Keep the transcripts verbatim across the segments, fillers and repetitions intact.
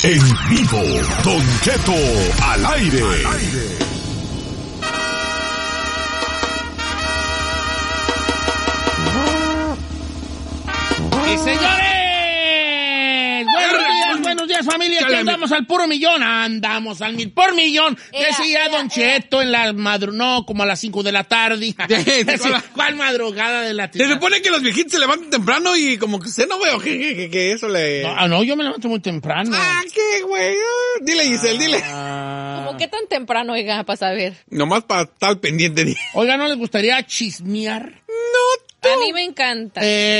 En vivo, Don Cheto al aire. Al aire. ¡Sí, señores! Buenos días, buenos días, familia. Aquí andamos al puro millón. Andamos al mil por millón. Ea, Decía ea, Don ea. Cheto en la madrugada, no, como a las cinco de la tarde. ¿Cuál madrugada de la Se tarde? supone que los viejitos se levantan temprano y como que usted no veo que, que, que eso le... No, ah, no, yo me levanto muy temprano. Ah, qué güey. Ah, Dile, Giselle, dile. Ah. ¿Cómo qué tan temprano, oiga, para saber? Nomás para estar pendiente de... Oiga, ¿no les gustaría chismear? No, A mí me encanta.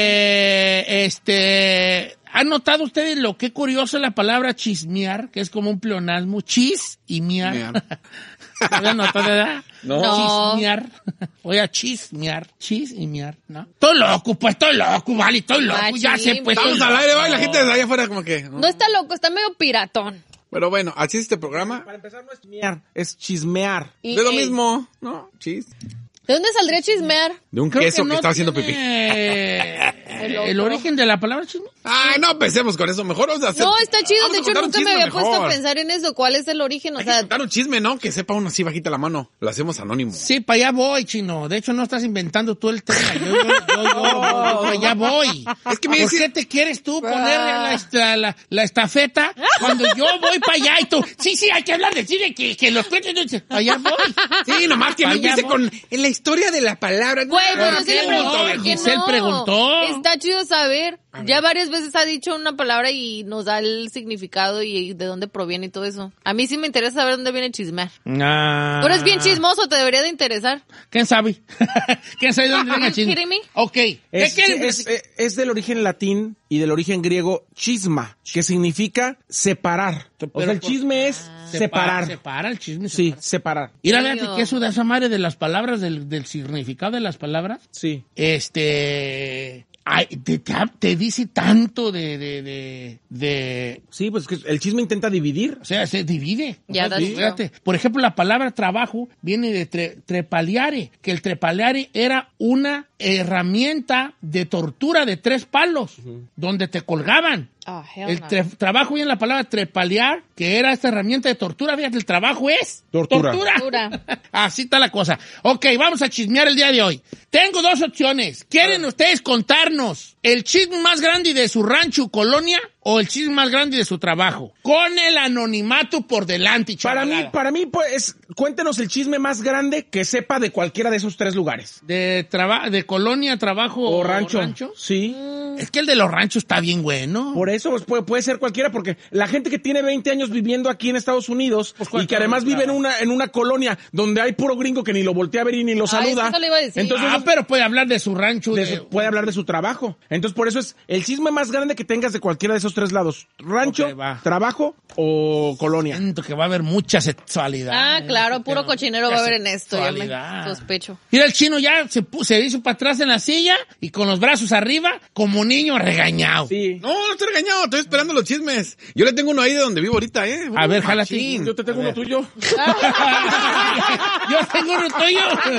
Eh, este... ¿Han notado ustedes lo que curioso es la palabra chismear? Que es como un pleonasmo. Chis y miar. Miar. ¿Habían notado, verdad? No. No. Chismear. Voy a chismear. Chis y miar, ¿no? Estoy loco, pues estoy loco, vale, estoy loco. Machín, Ya sé, pues. Estamos estoy al aire, va, y la loco. gente de allá afuera como que... No está loco, está medio piratón. Pero bueno, así es este programa. Para empezar, no es chismear, es chismear. Y, De lo ey, mismo, ¿no? Chis. ¿De dónde saldría chismear? De un Creo queso que, no estaba haciendo pipí. tiene El el, otro. origen de la palabra chisme. Ay, no empecemos con eso. Mejor vamos a hacer... No, está chido. vamos De a hecho, contar un nunca me chisme había mejor. puesto a pensar en eso. ¿Cuál es el origen? O Hay que sea, contar un chisme, ¿no? Que sepa uno así bajita la mano. Lo hacemos anónimo. Sí, para allá voy, chino. De hecho, no estás inventando tú el tema. Yo, yo, yo, yo, yo para allá voy. Es que me ¿Por dice- qué te quieres tú ponerle a la, esta- la, la estafeta cuando yo voy para allá y tú? Sí, sí, hay que hablar de cine, que, que los cuentes. Para allá voy. Sí, nomás que no Para allá empiece voy. con en la historia de la palabra. güey, pero ¿por sí qué le no? pregunto. ¿Por Giselle qué no? preguntó. Está chido saber. Ya varias veces ha dicho una palabra y nos da el significado y de dónde proviene y todo eso. A mí sí me interesa saber dónde viene chismear. Ah. Tú eres bien chismoso, te debería de interesar. ¿Quién sabe? ¿Quién sabe dónde viene el You chisme? kidding me? Ok. ¿Qué Es, quieren es, decir? es- es del origen latín y del origen griego chisma, que significa separar. O sea, el por- chisme es separar. Separa el chisme. Sí, separa. separar. Mira, Serio. fíjate que eso de esa madre de las palabras, del, del significado de las palabras, Sí. este, ay, te, te, te dice tanto de, de, de, de, Sí, pues que el chisme intenta dividir. o sea, se divide. O Ya, sea, that's true. fíjate. Por ejemplo, la palabra trabajo viene de tre- trepaliare, que el trepaliare era una herramienta de tortura de tres palos, donde te colgaban. Ah, hell El no. tre- trabajo viene la palabra trepalear, que era esta herramienta de tortura. Fíjate, el trabajo es Tortura. Tortura. Así está la cosa. Ok, vamos a chismear el día de hoy. Tengo dos opciones. ¿Quieren ustedes contarnos el chisme más grande de su rancho, colonia, o el chisme más grande de su trabajo? Con el anonimato por delante, Para mí, chavalada. para mí, pues, cuéntenos el chisme más grande que sepa de cualquiera de esos tres lugares. De, traba- de colonia, trabajo O rancho. Sí. Es que el de los ranchos está bien bueno. Por eso pues, puede, puede ser cualquiera, porque la gente que tiene veinte años viviendo aquí en Estados Unidos Pues, y ¿cuánto que además vive en trabaja? una, en una colonia donde hay puro gringo que ni lo voltea a ver y ni lo Ay, saluda. eso le iba a decir. Entonces Ah, pero puede hablar de su rancho. de de- su- puede hablar de su trabajo. Entonces por eso es el chisme más grande que tengas de cualquiera de esos tres lados. Rancho, Ok, va. trabajo o colonia. Siento que va a haber mucha sexualidad. Ah, claro, puro Pero cochinero va a haber en esto, ya me sexualidad. sospecho. Mira, el chino ya se, pu- se hizo para atrás en la silla y con los brazos arriba, como niño regañado. Sí. No, no estoy regañado, estoy esperando los chismes. Yo le tengo uno ahí de donde vivo ahorita, ¿eh? A ver, Uh, jálate. machín. Yo te tengo uno tuyo. Yo tengo uno tuyo.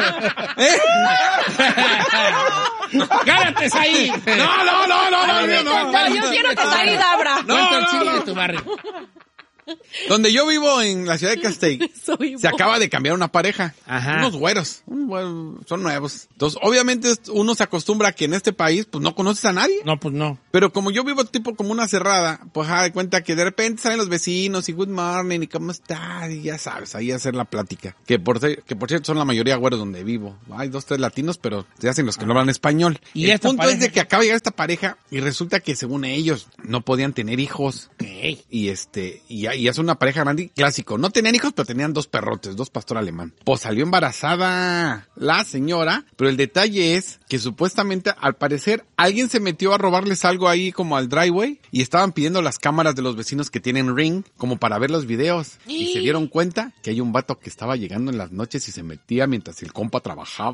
Gárate ahí. No, no, no, no, no, no, no. No, yo quiero que Saí abra. No, Cuenta el no, chisme no. de tu barrio. Donde yo vivo en la ciudad de Castell, Soy se acaba de cambiar una pareja. Ajá. Unos güeros. un güero- Son nuevos. Entonces, obviamente uno se acostumbra a que en este país, pues no conoces a nadie. No, pues no. Pero como yo vivo tipo como una cerrada, pues da de cuenta que de repente salen los vecinos y good morning y cómo estás y ya sabes, ahí hacer la plática. Que por, ser- que por cierto son la mayoría güeros donde vivo. Hay dos, tres latinos, pero se hacen los que no hablan español. ¿Y El esta punto pareja? es de que acaba de llegar esta pareja y resulta que según ellos no podían tener hijos. Ok. Y este, y ya, y ya es una pareja grande y clásico. No tenían hijos, pero tenían dos perrotes, dos pastor alemán. Pues salió embarazada la señora, pero el detalle es que supuestamente, al parecer, alguien se metió a robarles algo ahí como al driveway y estaban pidiendo las cámaras de los vecinos que tienen Ring como para ver los videos. Y se dieron cuenta que hay un vato que estaba llegando en las noches y se metía mientras el compa trabajaba.